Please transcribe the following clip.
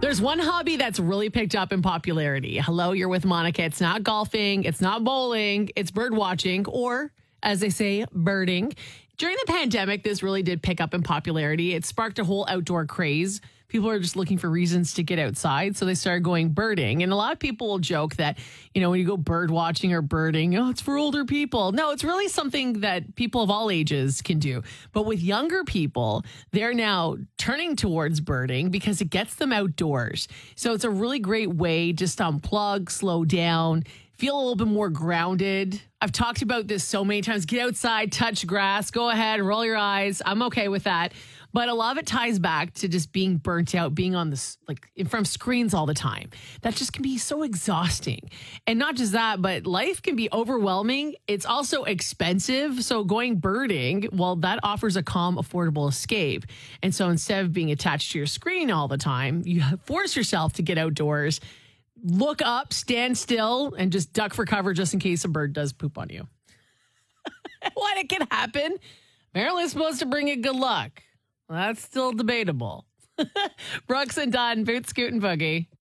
There's one hobby that's really picked up in popularity. Hello, you're with Monica. It's not golfing, it's not bowling, it's bird watching, or as they say, birding. During the pandemic, this really did pick up in popularity. It sparked a whole outdoor craze. People are just looking for reasons to get outside, so they started going birding. And a lot of people will joke that, when you go bird watching or birding, it's for older people. No, it's really something that people of all ages can do. But with younger people, they're now turning towards birding because it gets them outdoors. So it's a really great way just to unplug, slow down, feel a little bit more grounded. I've talked about this so many times. Get outside, touch grass, go ahead, roll your eyes. I'm okay with that. But a lot of it ties back to just being burnt out, being on this, in front of screens all the time. That just can be so exhausting. And not just that, but life can be overwhelming. It's also expensive. So going birding, well, that offers a calm, affordable escape. And so instead of being attached to your screen all the time, you force yourself to get outdoors, look up, stand still, and just duck for cover just in case a bird does poop on you. What? It can happen. Apparently it's supposed to bring you good luck. Well, that's still debatable. Brooks and Dunn, Boot Scoot and Boogie.